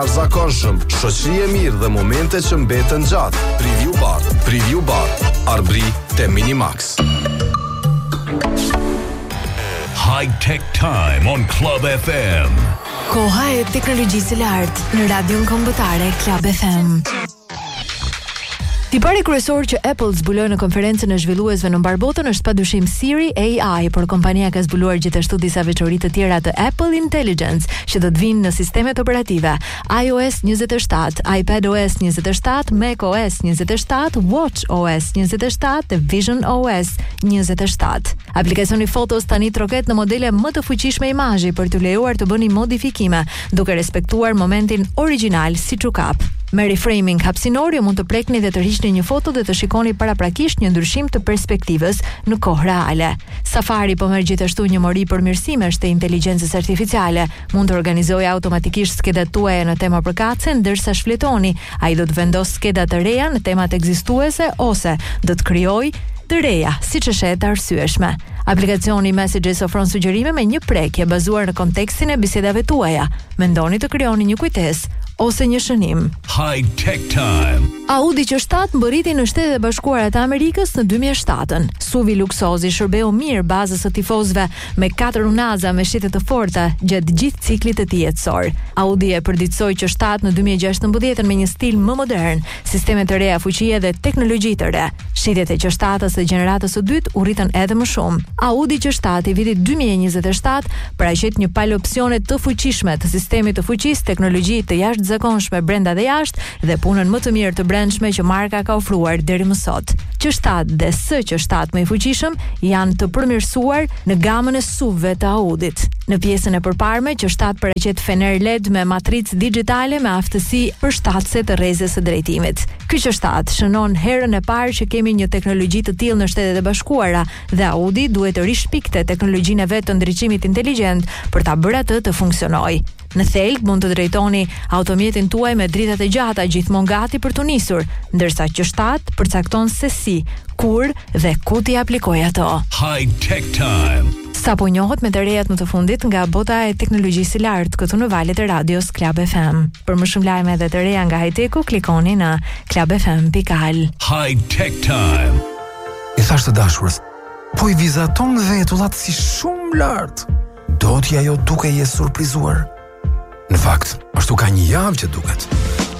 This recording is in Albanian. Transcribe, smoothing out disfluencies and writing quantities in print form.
Arzakonshëm, shoqëri e mirë dhe momente që mbeten gjatë. Preview Bar, Arbri te Minimax. High Tech Time on Club FM. Koha e teknologjisë së lartë në radion kombëtare Club FM. Tipari kryesor që Apple zbuloi në konferencën e zhvilluesve në mbar botën është padyshim Siri AI, por kompania ka zbuluar gjithashtu disa veçori të tjera të Apple Intelligence që do të vinë në sistemet operative iOS 27, iPadOS 27, macOS 27, watchOS 27 dhe visionOS 27. Aplikacioni Photos tani troket në modele më të fuqishme imazhi për t'u lejuar të bëni modifikime, duke respektuar momentin origjinal siç u kap. Me reframing hapësinor ju mund të prekni dhe të hiqni një foto dhe të shikoni paraprakisht një ndryshim të perspektivës në kohë reale. Safari po merr gjithashtu një mori përmirësimesh të inteligjencës artificiale, mund të organizojë automatikisht skedat tuaja në tema përkatëse ndërsa shfletoni. Ai do të vendosë skeda të reja në temat ekzistuese ose do të krijojë të reja, siç është e arsyeshme. Aplikacioni Messages ofron sugjerime me një prekje bazuar në kontekstin e bisedave tuaja. Mendoni të krijoni një kujtesë ose një shënim. High Tech Time. Audi Q7 mbërriti në Shtetet e Bashkuara të Amerikës në 2007. SUV-i luksozi shërbeu mirë bazës së tifozëve me 4 unaza me shite të forta gjatë gjithë ciklit të tij jetësor. Audi e përditësoi Q7 në 2016 me një stil më modern, sisteme të reja fuqie dhe teknologji të re. Shitet e Q7-s së gjeneratës së dytë u rritën edhe më shumë. Audi Q7 i vitit 2027 paraqet një palë opsione të fuqishme të sistemit të fuqisë, teknologji të jashtëzakonshme brenda dhe jashtë dhe punën më të mirë të brendshme që marka ka ofruar deri më sot. Q7 dhe S7 më i fuqishëm janë të përmirësuar në gamën e SUV-ve të Audit. Në pjesën e përparme, Q7 paraqet fener LED me matricë digjitale me aftësi përshtatëse të rrezës së drejtimit. Ky Q7 shënon herën e parë që kemi një teknologji të tillë në Shtetet e Bashkuara dhe Audi duhet të rishpikte teknologjinë e vet të ndriçimit inteligjent për ta bërë atë të funksionojë. Në thelb mund të drejtoni automjetin tuaj me dritat e gjata gjithmonë gati për të nisur, ndërsa Q7 përcakton se si, kur dhe ku t'i aplikoj ato. High Tech Time. Sapo njohët me të rejat më të fundit nga bota e teknologjisë së lartë këtu në valët e radios Club FM. Për më shumë lajme dhe të reja nga high-techu, klikoni në clubfm.al. High Tech Time. I thash të dashurës, po i vizaton vetullat si shumë lartë. Do t'ja jo duke je surprizuar. Në fakt, ashtu ka një javë që duket.